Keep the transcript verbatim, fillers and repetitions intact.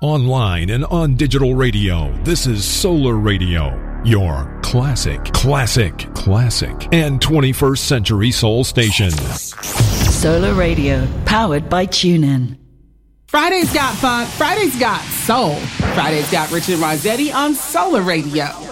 online and on digital radio. This is Solar Radio, your classic, classic, classic, and twenty-first century soul station. Solar Radio, powered by TuneIn. Friday's got funk. Friday's got soul. Friday's got Richard Rossetti on Solar Radio.